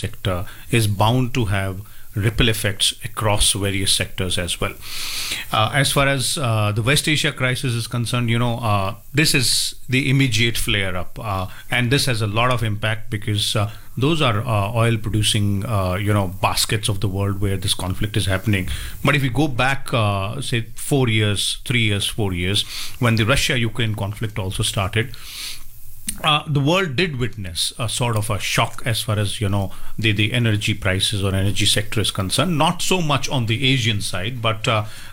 sector is bound to have ripple effects across various sectors as well. As far as the West Asia crisis is concerned, this is the immediate flare up, and this has a lot of impact because those are oil producing, baskets of the world where this conflict is happening. But if we go back, say 4 years, 3 years, 4 years, when the Russia-Ukraine conflict also started, the world did witness a sort of a shock as far as the energy prices or energy sector is concerned. Not so much on the Asian side, but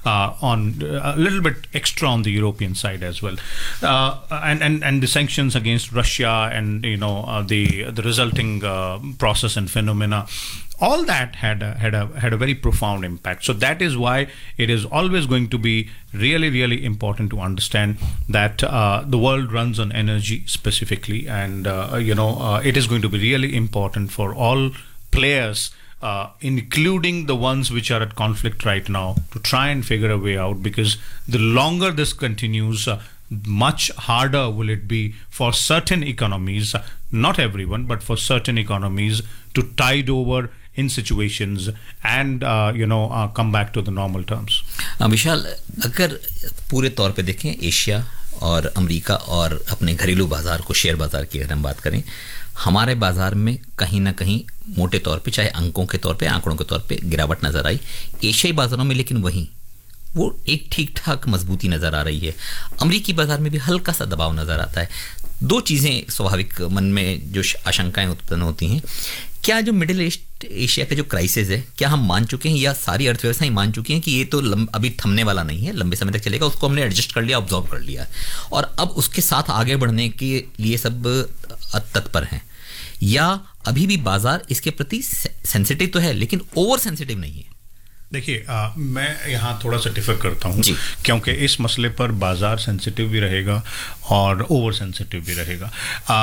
on a little bit extra on the European side as well. And the sanctions against Russia and the resulting process and phenomena. All that had a very profound impact. So that is why it is always going to be really, really important to understand that the world runs on energy specifically, and it is going to be really important for all players, including the ones which are at conflict right now, to try and figure a way out, because the longer this continues, much harder will it be for certain economies, not everyone, but for certain economies, to tide over in situations and come back to the normal terms. विशाल, अगर पूरे तौर पे देखें Asia और America और अपने घरेलू बाजार को, शेयर बाजार की अगर हम बात करें, हमारे बाजार में कहीं ना कहीं मोटे तौर पे, चाहे अंकों के तौर पे, आंकड़ों के तौर पे गिरावट नजर आई एशियाई बाजारों में, लेकिन वहीं वो एक ठीक ठाक मजबूती नजर आ रही है. अमेरिकी बाजार में भी हल्का सा दबाव नजर आता है. दो चीज़ें स्वाभाविक मन में जो आशंकाएं उत्पन्न होती हैं, क्या जो मिडिल ईस्ट एशिया का जो क्राइसिस है, क्या हम मान चुके हैं या सारी अर्थव्यवस्थाएं मान चुकी हैं कि ये तो अभी थमने वाला नहीं है, लंबे समय तक चलेगा, उसको हमने एडजस्ट कर लिया, ऑब्जॉर्व कर लिया, और अब उसके साथ आगे बढ़ने के लिए सब तत्पर हैं, या अभी भी बाजार इसके प्रति सेंसिटिव तो है लेकिन ओवर सेंसिटिव नहीं है? देखिए, मैं यहाँ थोड़ा सा डिफर करता हूँ, क्योंकि इस मसले पर बाजार सेंसिटिव भी रहेगा और ओवर सेंसिटिव भी रहेगा.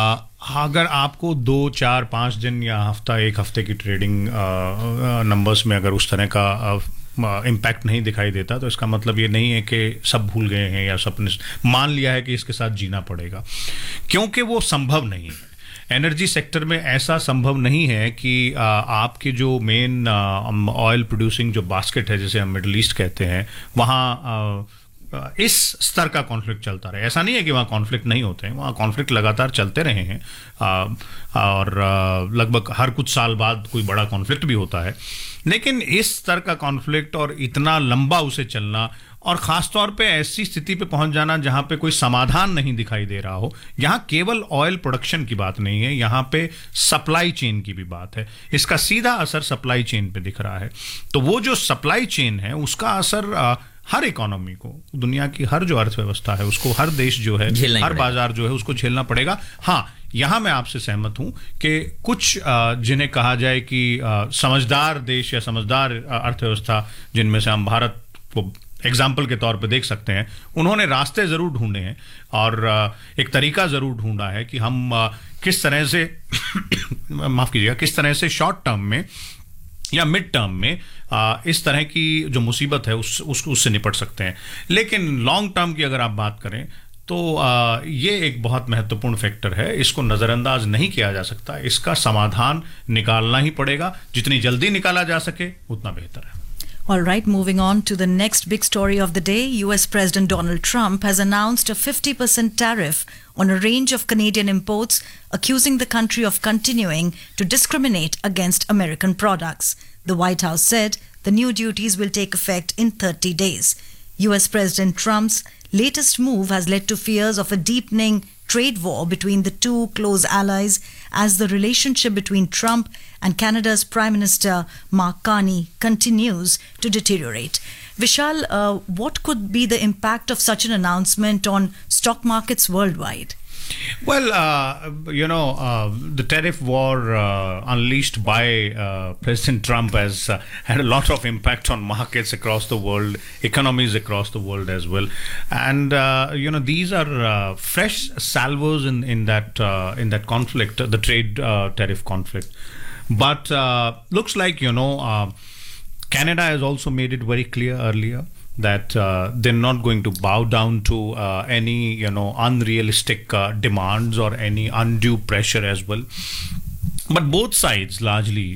अगर आपको 2, 4, 5 दिन या एक हफ्ते की ट्रेडिंग नंबर्स में अगर उस तरह का इम्पैक्ट नहीं दिखाई देता, तो इसका मतलब ये नहीं है कि सब भूल गए हैं या सबने मान लिया है कि इसके साथ जीना पड़ेगा, क्योंकि वो संभव नहीं है. एनर्जी सेक्टर में ऐसा संभव नहीं है कि आपकी जो मेन ऑयल प्रोड्यूसिंग जो बास्केट है, जिसे हम मिडिल ईस्ट कहते हैं, वहाँ इस स्तर का कॉन्फ्लिक्ट चलता रहे. ऐसा नहीं है कि वहाँ कॉन्फ्लिक्ट नहीं होते हैं, वहाँ कॉन्फ्लिक्ट लगातार चलते रहे हैं, और लगभग हर कुछ साल बाद कोई बड़ा कॉन्फ्लिक्ट भी होता है. लेकिन इस स्तर का कॉन्फ्लिक्ट और इतना लंबा उसे चलना, और ख़ास तौर पे ऐसी स्थिति पे पहुंच जाना जहां पे कोई समाधान नहीं दिखाई दे रहा हो, यहाँ केवल ऑयल प्रोडक्शन की बात नहीं है, यहाँ पे सप्लाई चेन की भी बात है. इसका सीधा असर सप्लाई चेन पे दिख रहा है. तो वो जो सप्लाई चेन है, उसका असर हर इकोनॉमी को, दुनिया की हर जो अर्थव्यवस्था है उसको, हर देश जो है, हर बाजार जो है, उसको झेलना पड़ेगा. हाँ, यहाँ मैं आपसे सहमत हूँ कि कुछ जिन्हें कहा जाए कि समझदार देश या समझदार अर्थव्यवस्था, जिनमें से हम भारत को एग्जाम्पल के तौर पे देख सकते हैं, उन्होंने रास्ते ज़रूर ढूंढे हैं और एक तरीका ज़रूर ढूंढा है कि हम किस तरह से माफ़ कीजिएगा, किस तरह से शॉर्ट टर्म में या मिड टर्म में इस तरह की जो मुसीबत है उससे निपट सकते हैं. लेकिन लॉन्ग टर्म की अगर आप बात करें तो ये एक बहुत महत्वपूर्ण फैक्टर है, इसको नज़रअंदाज नहीं किया जा सकता. इसका समाधान निकालना ही पड़ेगा, जितनी जल्दी निकाला जा सके उतना बेहतर है. All right, moving on to the next big story of the day. US President Donald Trump has announced a 50% tariff on a range of Canadian imports, accusing the country of continuing to discriminate against American products. The White House said the new duties will take effect in 30 days. US President Trump's latest move has led to fears of a deepening trade war between the two close allies as the relationship between Trump and Canada's Prime Minister Mark Carney continues to deteriorate. Vishal, what could be the impact of such an announcement on stock markets worldwide? Well, the tariff war unleashed by President Trump has had a lot of impact on markets across the world, economies across the world as well. And, these are fresh salvos in that conflict, the trade tariff conflict. But looks like, Canada has also made it very clear earlier that they're not going to bow down to any unrealistic demands or any undue pressure as well. But both sides largely